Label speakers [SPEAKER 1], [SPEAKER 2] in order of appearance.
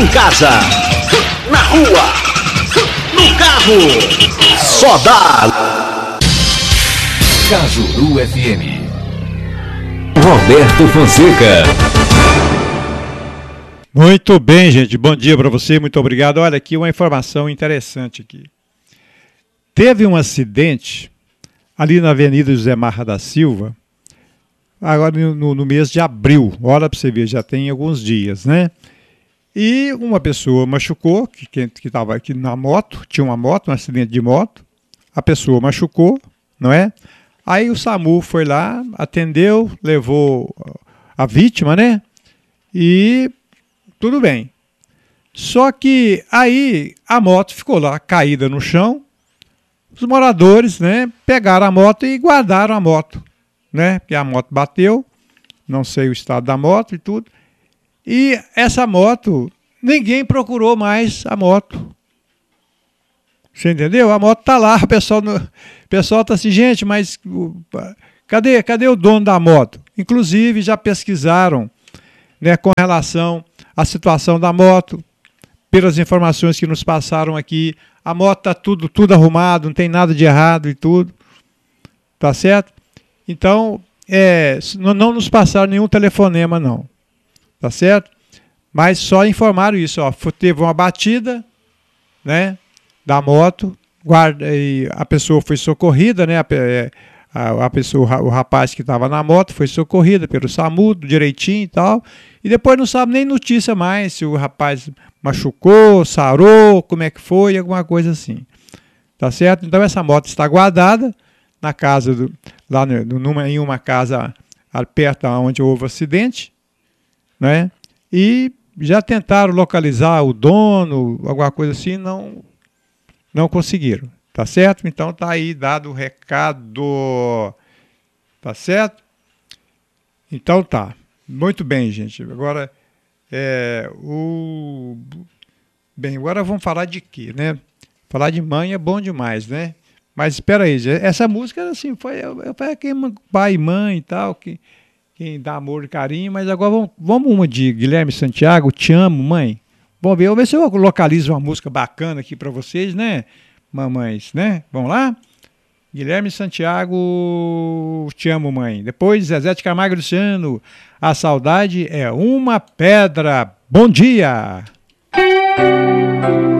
[SPEAKER 1] casa, na rua, no carro, só dá Cajuru FM. Roberto Fonseca.
[SPEAKER 2] Muito bem, gente. Bom dia para você. Muito obrigado. Olha aqui uma informação interessante aqui. Teve um acidente ali na Avenida José Marra da Silva, agora no mês de abril. Olha para você ver, já tem alguns dias, né? E uma pessoa machucou, que estava aqui na moto, tinha uma moto, um acidente de moto. A pessoa machucou, não é? Aí o SAMU foi lá, atendeu, levou a vítima, né? E tudo bem. Só que aí a moto ficou lá caída no chão. Os moradores, né, pegaram a moto e guardaram a moto, né? Porque a moto bateu, não sei o estado da moto e tudo. E essa moto, ninguém procurou mais a moto. Você entendeu? A moto está lá, o pessoal está assim, gente, mas cadê o dono da moto? Inclusive já pesquisaram, né, com relação à situação da moto, pelas informações que nos passaram aqui, a moto está tudo arrumado, não tem nada de errado e tudo, tá certo? Então, não nos passaram nenhum telefonema não, tá certo? Mas só informaram isso, ó, teve uma batida, né, da moto, e a pessoa foi socorrida, né, a pessoa, o rapaz que estava na moto foi socorrida pelo SAMU direitinho e tal, e depois não sabe nem notícia mais se o rapaz machucou, sarou, como é que foi, alguma coisa assim, tá certo? Então essa moto está guardada na casa, em uma casa perto onde houve o acidente, né? E já tentaram localizar o dono, alguma coisa assim, não conseguiram. Tá certo? Então tá aí dado o recado. Tá certo? Então tá. Muito bem, gente. Agora, agora vamos falar de quê, né? Falar de mãe é bom demais, né? Mas espera aí, essa música assim, foi quem pai e mãe e tal, quem dá amor e carinho, mas agora vamos uma de Guilherme Santiago, Te Amo, Mãe. Vamos ver se eu localizo uma música bacana aqui para vocês, né? Mamães, né? Vamos lá? Guilherme Santiago, Te Amo, Mãe. Depois, Zezé de Camargo e Luciano, A Saudade é uma Pedra. Bom dia!